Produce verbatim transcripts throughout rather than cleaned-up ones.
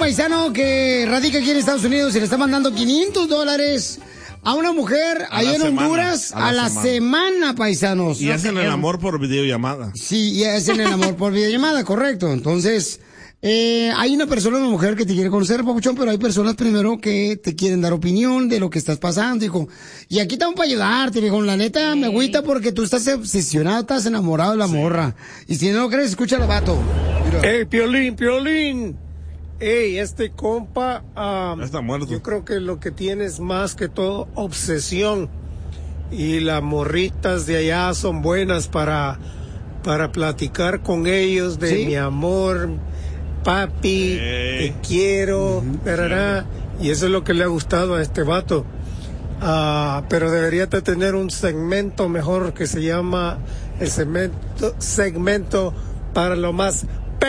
paisano que radica aquí en Estados Unidos y le está mandando quinientos dólares a una mujer A allá la en semana, Honduras a la a la semana. semana, paisanos. Y hacen el amor por videollamada. Sí, y hacen el amor por videollamada, correcto. Entonces, eh, hay una persona, una mujer que te quiere conocer, papuchón, pero hay personas primero que te quieren dar opinión de lo que estás pasando, hijo. Y aquí estamos para ayudarte, viejo. La neta, me agüita porque tú estás obsesionado, estás enamorado de la morra. Y si no lo crees, escucha al vato. Mira. ¡Ey, Piolín, Piolín! Ey, este compa, um, Está muerto. yo creo que lo que tiene es más que todo obsesión. Y las morritas de allá son buenas para, para platicar con ellos de ¿Sí? mi amor, papi, Ey. te quiero, tarará. Y eso es lo que le ha gustado a este vato. Ah, pero debería de tener un segmento mejor que se llama el segmento, segmento para lo más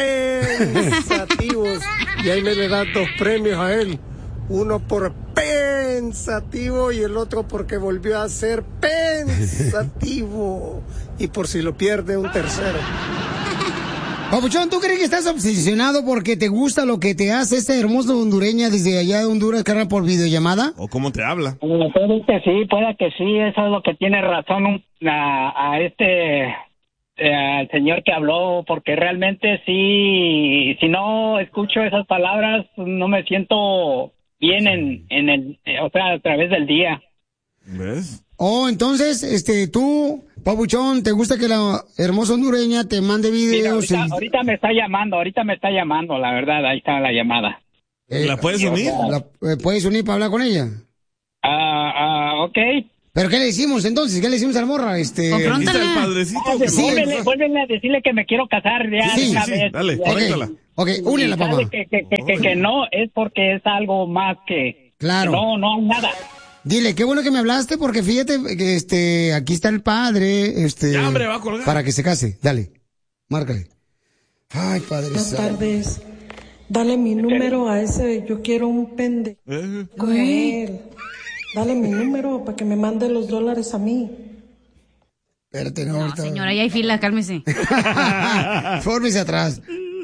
pensativos, y ahí me le dan dos premios a él, uno por pensativo y el otro porque volvió a ser pensativo, y por si lo pierde un tercero. Papuchón, ¿tú crees que estás obsesionado porque te gusta lo que te hace esta hermosa hondureña desde allá de Honduras, carnal, por videollamada? ¿O cómo te habla? Eh, Puede que sí, puede que sí, eso es lo que tiene razón un- a, a este, eh, al señor que habló, porque realmente sí, si no escucho esas palabras, no me siento bien en, en el, eh, o sea, a través del día. ¿Ves? Oh, entonces, este, tú, Papuchón, ¿te gusta que la hermosa hondureña te mande Mira, videos? ahorita, y- ahorita me está llamando, ahorita me está llamando, la verdad, ahí está la llamada. Eh, ¿La puedes unir? la- eh, ¿Puedes unir para hablar con ella? Ah, ah, ok. ¿Pero qué le hicimos entonces? ¿Qué le hicimos a la morra? Este... ¿Viste el padrecito? que Sí, no- Vuélvele, vuélvele a decirle que me quiero casar ya Sí, de una sí, vez. dale, Ya. conéctala. Ok, únela, Y sabe papá. Que, que, que, que, que no es porque es algo más que... Claro. que no, no hay nada. Dile, qué bueno que me hablaste porque fíjate que este, aquí está el padre, este... Ya, hombre, va a colgar. Para que se case. Dale, márcale. Ay, padre Buenas santo. tardes. Dale mi número a ese, yo quiero un pendejo Eh, con él. Dale mi número para que me mande los dólares a mí. Espérate, no, No, ahorita- señora, ya hay fila, cálmese. Fórmese atrás.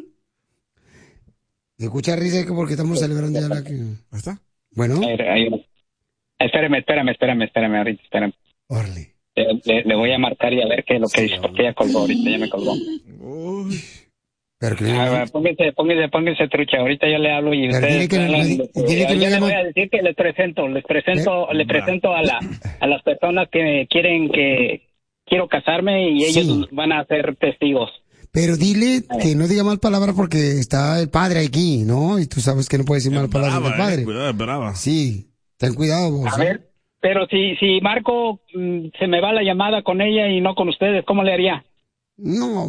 Se escucha risa que porque estamos celebrando ya la que... ¿Ahí está? Bueno, Ahí- ahí- Espérame, espérame, espérame, espérame, ahorita, espérame. órale. Le, le- le voy a marcar y a ver qué es lo que dice, porque ya colgó, ahorita ya me colgó. Uy. Pero que Ah, bueno, póngase, póngase, póngese trucha, ahorita yo le hablo y Pero ustedes... dile que no- hablan dile- de- dile que no yo le llama- voy a decir que les presento, les presento, ¿Eh? le presento a la a las personas que quieren que quiero casarme y ellos Sí. van a ser testigos. Pero dile que no diga mal palabra porque está el padre aquí, ¿no? Y tú sabes que no puedes decir mal palabras del Brava, padre. eh, cuidado, es brava. Sí, ten cuidado vos. A ¿eh? ver, pero si si Marco mm, se me va la llamada con ella y no con ustedes, ¿cómo le haría? No.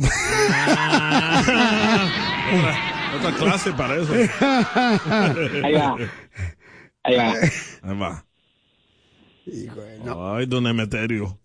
otra, otra clase para eso. Ahí va. Ahí va. Ahí va. Hijo de- no. Ay, don Emeterio.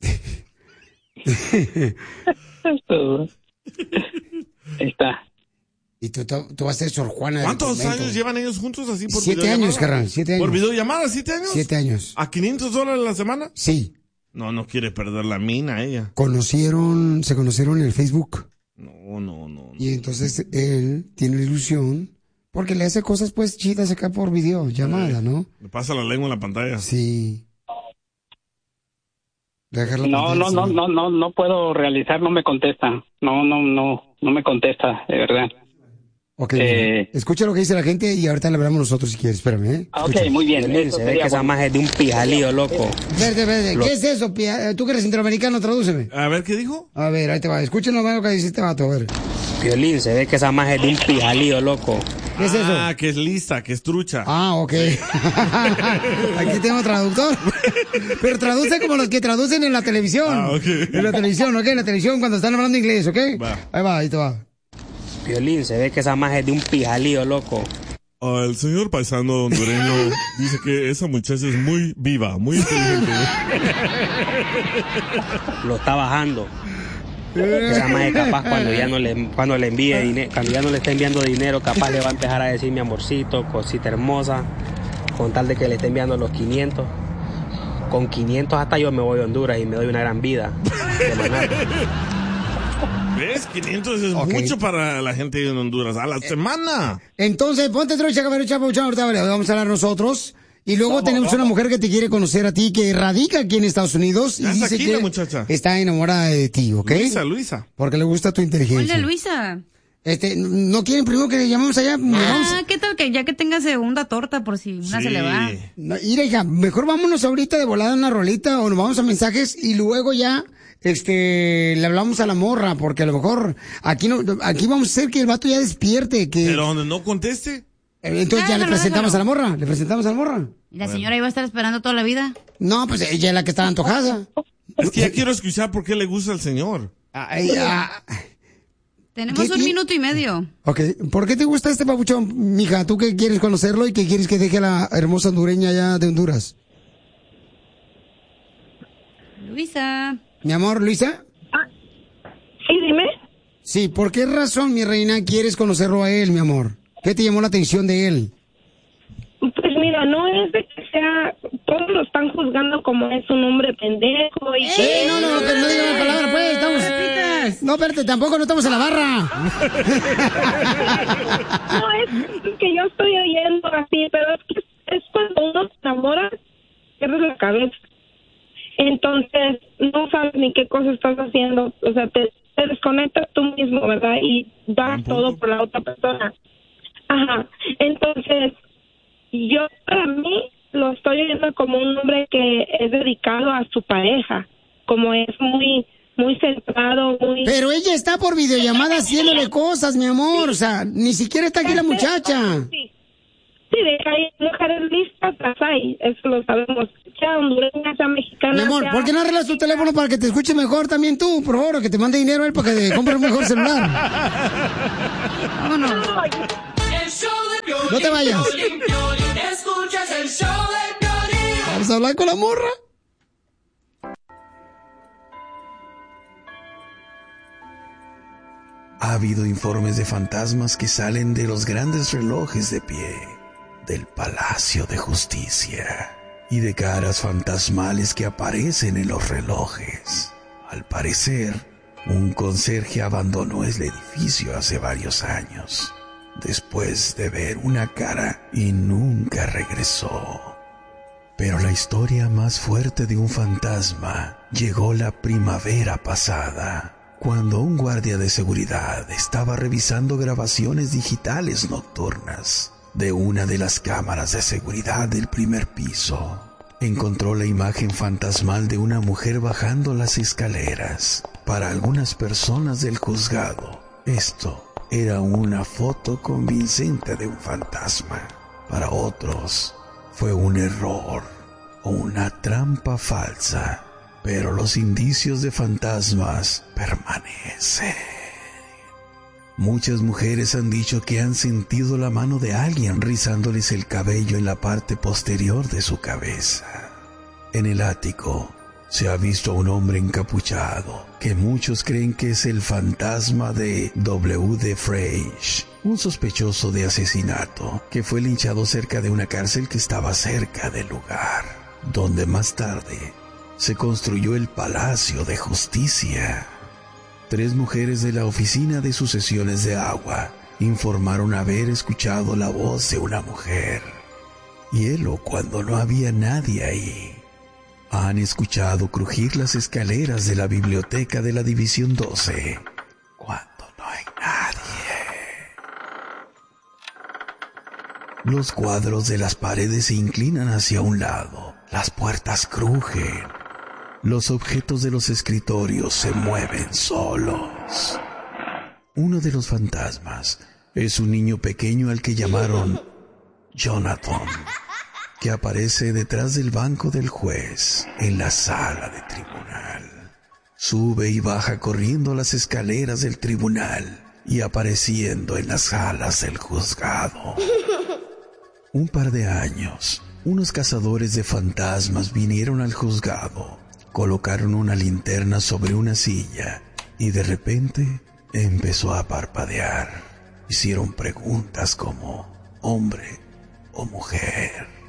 Ahí está. Y tú, tú, tú vas a ser Sor Juana del ¿Cuántos convento. años llevan ellos juntos así por Siete videollamada? años, carnal, siete años. ¿Por videollamada? ¿Siete años? Siete años. ¿A quinientos dólares la semana? Sí. No, no quiere perder la mina ella. Conocieron, se conocieron en el Facebook. No, no, no. no. Y entonces él tiene la ilusión porque le hace cosas pues chidas acá por videollamada, ¿no? Le pasa la lengua en la pantalla. Sí. Dejar la No, pantalla no, no, sola. no, no, no puedo realizar, no me contesta. No, no, no, no me contesta, de verdad. Ok, Eh. mira, escucha lo que dice la gente y ahorita le hablamos nosotros si quieres, espérame, ¿eh? Ah, ok, Escucha. muy bien. Piolín, Eso se ve sería que esa bueno. maja es de un pijalío, loco. Verde, verde, Lo- ¿qué es eso? pia- eh, Tú que eres centroamericano, tradúceme. A ver, ¿qué dijo? A ver, ahí te va, escuchen lo que dice este vato, a ver. Piolín, se ve que esa maja es de un pijalío, loco. ¿Qué es eso? Ah, que es lista, que es trucha. Ah, ok. Aquí tengo traductor. Pero traduce como los que traducen en la televisión. Ah, ok. En la televisión, ¿ok? En la televisión cuando están hablando inglés, ¿ok? Va. Ahí va, ahí te va. Piolín, se ve que esa maja es de un pijalío, loco. Ah, el señor paisano hondureño dice que esa muchacha es muy viva, muy inteligente. Lo está bajando. Esa maja es capaz cuando ya no le, cuando le envíe dinero, cuando ya no le esté enviando dinero, capaz le va a empezar a decir mi amorcito, cosita hermosa, con tal de que le esté enviando los quinientos. Con quinientos hasta yo me voy a Honduras y me doy una gran vida. De maná. ¿Ves? quinientos es Okay. mucho para la gente en Honduras. A la semana. Entonces, ponte trucha, caberucha, papuchón. Ahorita vamos a hablar nosotros. Y luego vamos, tenemos vamos. una mujer que te quiere conocer a ti, que radica aquí en Estados Unidos. Y dice aquí que la muchacha. está enamorada de ti, ¿ok? Luisa, Luisa. Porque le gusta tu inteligencia. Hola, Luisa. Este, ¿no quieren primero que le llamemos allá? Ah, Vamos. ¿qué tal que ya que tenga segunda torta por si una Sí. se le va? No, mira, hija, mejor vámonos ahorita de volada a una rolita o nos vamos a mensajes y luego ya, este, le hablamos a la morra, porque a lo mejor aquí no, aquí vamos a hacer que el vato ya despierte, que... Pero donde no conteste. Entonces Ah, ya le déjalo, presentamos déjalo. a la morra, le presentamos a la morra. ¿Y la señora iba a estar esperando toda la vida? No, pues ella es la que está antojada. Es que ya quiero escuchar por qué le gusta al señor. Ay, ah. Tenemos ¿Qué un ti- minuto y medio. Ok, ¿por qué te gusta este papuchón, mija? ¿Tú que quieres conocerlo y que quieres que deje a la hermosa hondureña allá de Honduras? Luisa. Mi amor, Luisa. Sí, dime. Sí, ¿por qué razón, mi reina, quieres conocerlo a él, mi amor? ¿Qué te llamó la atención de él? Pues mira, no es de que sea, todos lo están juzgando como es un hombre pendejo y... Sí, no, no, pero no digas la palabra, pues, estamos... No, espérate, tampoco no estamos en la barra. No, es que yo estoy oyendo así, pero es que es cuando uno se enamora, pierdes la cabeza. Entonces, no sabes ni qué cosa estás haciendo. O sea, te, te desconectas tú mismo, ¿verdad? Y das todo por la otra persona. Ajá. Entonces, yo para mí lo estoy viendo como un hombre que es dedicado a su pareja, como es muy muy centrado, muy... Pero ella está por videollamada haciéndole cosas, mi amor, o sea, ni siquiera está aquí la muchacha. Sí, sí, de que hay mujeres listas, las hay, eso lo sabemos, sea hondureña, sea mexicana, Mi amor, sea... ¿por qué no arreglas tu teléfono para que te escuche mejor también tú? Por favor, que te mande dinero él para que te compre un mejor celular. Vámonos. No te vayas. Vamos a hablar con la morra. Ha habido informes de fantasmas que salen de los grandes relojes de pie, del Palacio de Justicia, y de caras fantasmales que aparecen en los relojes. Al parecer, un conserje abandonó el edificio hace varios años, después de ver una cara y nunca regresó. Pero la historia más fuerte de un fantasma llegó la primavera pasada, cuando un guardia de seguridad estaba revisando grabaciones digitales nocturnas de una de las cámaras de seguridad del primer piso. Encontró la imagen fantasmal de una mujer bajando las escaleras. Para algunas personas del juzgado, esto era una foto convincente de un fantasma. Para otros, fue un error o una trampa falsa. Pero los indicios de fantasmas permanecen. Muchas mujeres han dicho que han sentido la mano de alguien rizándoles el cabello en la parte posterior de su cabeza. En el ático se ha visto a un hombre encapuchado que muchos creen que es el fantasma de W D Freish, un sospechoso de asesinato que fue linchado cerca de una cárcel que estaba cerca del lugar, donde más tarde se construyó el Palacio de Justicia. Tres mujeres de la Oficina de Sucesiones de Agua informaron haber escuchado la voz de una mujer. Hielo cuando no había nadie ahí. Han escuchado crujir las escaleras de la biblioteca de la División doce cuando no hay nadie. Los cuadros de las paredes se inclinan hacia un lado. Las puertas crujen. Los objetos de los escritorios se mueven solos. Uno de los fantasmas es un niño pequeño al que llamaron Jonathan, que aparece detrás del banco del juez en la sala de tribunal. Sube y baja corriendo las escaleras del tribunal y apareciendo en las salas del juzgado. Un par de años, unos cazadores de fantasmas vinieron al juzgado. Colocaron una linterna sobre una silla y de repente empezó a parpadear. Hicieron preguntas como hombre o mujer.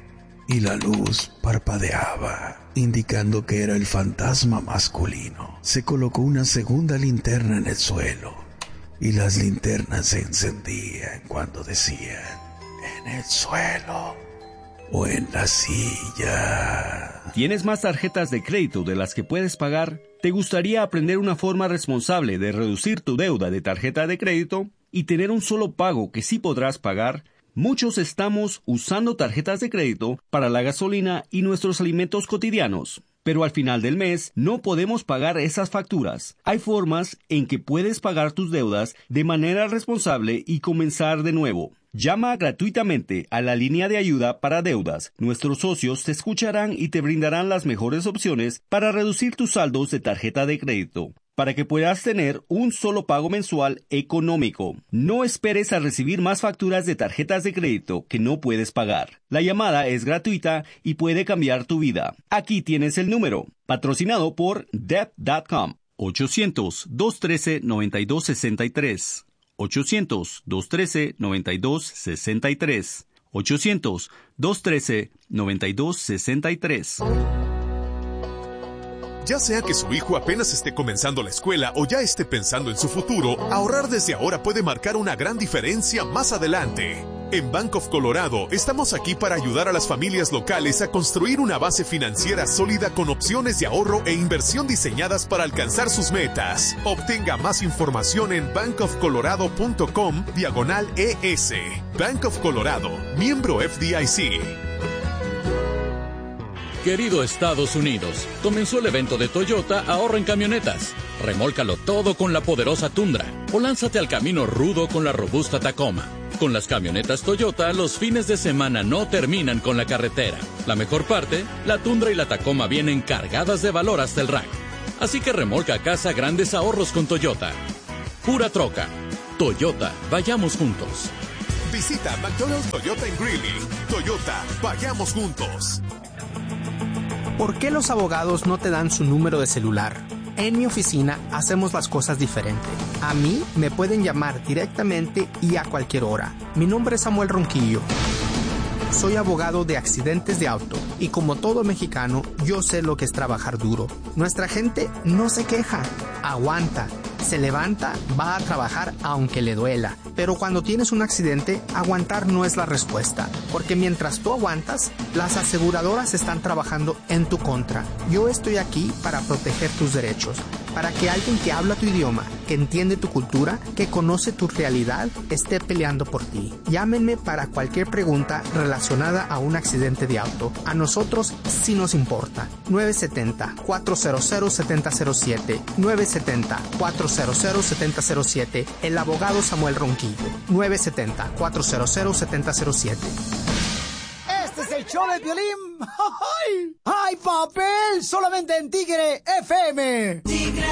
y la luz parpadeaba, indicando que era el fantasma masculino. Se colocó una segunda linterna en el suelo y las linternas se encendían cuando decían en el suelo o en la silla. ¿Tienes más tarjetas de crédito de las que puedes pagar? ¿Te gustaría aprender una forma responsable de reducir tu deuda de tarjeta de crédito y tener un solo pago que sí podrás pagar? Muchos estamos usando tarjetas de crédito para la gasolina y nuestros alimentos cotidianos, pero al final del mes no podemos pagar esas facturas. Hay formas en que puedes pagar tus deudas de manera responsable y comenzar de nuevo. Llama gratuitamente a la línea de ayuda para deudas. Nuestros socios te escucharán y te brindarán las mejores opciones para reducir tus saldos de tarjeta de crédito, para que puedas tener un solo pago mensual económico. No esperes a recibir más facturas de tarjetas de crédito que no puedes pagar. La llamada es gratuita y puede cambiar tu vida. Aquí tienes el número, patrocinado por debt punto com. ochocientos, dos uno tres, nueve dos seis tres. ochocientos, dos uno tres, nueve dos seis tres. ochocientos, dos uno tres, nueve dos seis tres. Ya sea que su hijo apenas esté comenzando la escuela o ya esté pensando en su futuro, ahorrar desde ahora puede marcar una gran diferencia más adelante. En Bank of Colorado estamos aquí para ayudar a las familias locales a construir una base financiera sólida con opciones de ahorro e inversión diseñadas para alcanzar sus metas. Obtenga más información en bankofcolorado.com diagonal ES. Bank of Colorado, miembro F D I C. Querido Estados Unidos, comenzó el evento de Toyota Ahorro en Camionetas. Remólcalo todo con la poderosa Tundra o lánzate al camino rudo con la robusta Tacoma. Con las camionetas Toyota, los fines de semana no terminan con la carretera. La mejor parte, la Tundra y la Tacoma vienen cargadas de valor hasta el rack. Así que remolca a casa grandes ahorros con Toyota. Pura troca. Toyota, vayamos juntos. Visita McDonald's Toyota en Greeley. Toyota, vayamos juntos. ¿Por qué los abogados no te dan su número de celular? En mi oficina hacemos las cosas diferente. A mí me pueden llamar directamente y a cualquier hora. Mi nombre es Samuel Ronquillo. Soy abogado de accidentes de auto y como todo mexicano, yo sé lo que es trabajar duro. Nuestra gente no se queja, aguanta, se levanta, va a trabajar aunque le duela. Pero cuando tienes un accidente, aguantar no es la respuesta, porque mientras tú aguantas, las aseguradoras están trabajando en tu contra. Yo estoy aquí para proteger tus derechos, para que alguien que habla tu idioma, que entiende tu cultura, que conoce tu realidad, esté peleando por ti. Llámenme para cualquier pregunta relacionada a un accidente de auto. A nosotros sí nos importa. nueve siete cero, cuatro cero cero, siete cero cero siete. nueve siete cero, cuatro cero cero, siete cero cero siete. El abogado Samuel Ronquillo. nueve siete cero, cuatro cero cero, siete cero cero siete. Este es el show de Piolín. ¡Ay, papel! Solamente en Tigre F M. Tigre